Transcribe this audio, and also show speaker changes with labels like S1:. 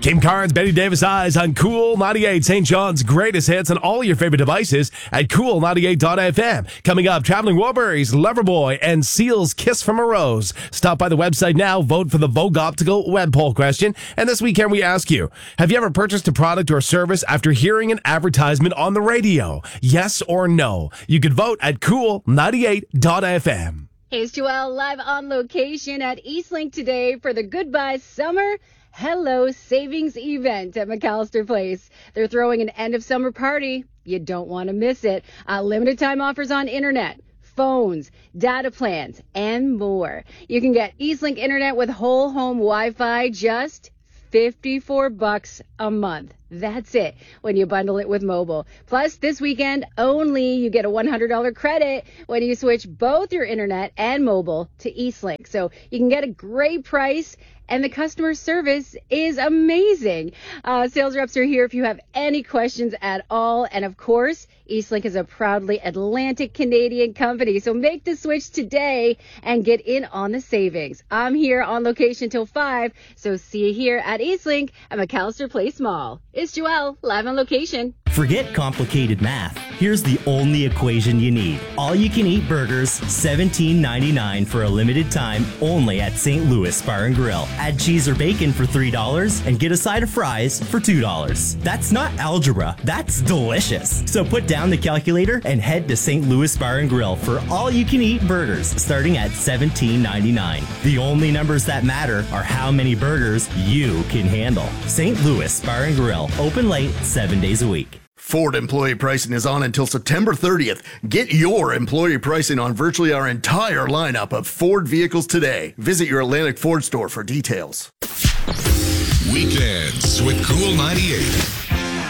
S1: Kim Carnes, Betty Davis Eyes on Cool 98, St. John's greatest hits on all your favorite devices at cool98.fm. Coming up, Traveling Wilburys, Loverboy, and Seal's Kiss from a Rose. Stop by the website now, vote for the Vogue Optical web poll question. And this weekend we ask you, have you ever purchased a product or service after hearing an advertisement on the radio? Yes or no? You can vote at cool98.fm.
S2: Hey, it's Joelle live on location at Eastlink today for the Goodbye Summer Hello Savings event at McAllister Place. They're throwing an end of summer party. You don't want to miss it. Limited time offers on internet, phones, data plans, and more. You can get Eastlink internet with whole home Wi-Fi just $54 a month. That's it when you bundle it with mobile. Plus, this weekend only, you get a $100 credit when you switch both your internet and mobile to Eastlink. So you can get a great price, and the customer service is amazing. Sales reps are here if you have any questions at all. And of course, Eastlink is a proudly Atlantic Canadian company. So make the switch today and get in on the savings. I'm here on location till 5. So see you here at Eastlink at McAllister Place Mall. It's Joelle, live on location.
S3: Forget complicated math. Here's the only equation you need. All-you-can-eat burgers, $17.99 for a limited time, only at St. Louis Bar and Grill. Add cheese or bacon for $3 and get a side of fries for $2. That's not algebra, that's delicious. So put down the calculator and head to St. Louis Bar and Grill for all-you-can-eat burgers, starting at $17.99. The only numbers that matter are how many burgers you can handle. St. Louis Bar and Grill, open late, 7 days a week.
S4: Ford employee pricing is on until September 30th. Get your employee pricing on virtually our entire lineup of Ford vehicles today. Visit your Atlantic Ford store for details.
S5: Weekends with Cool 98.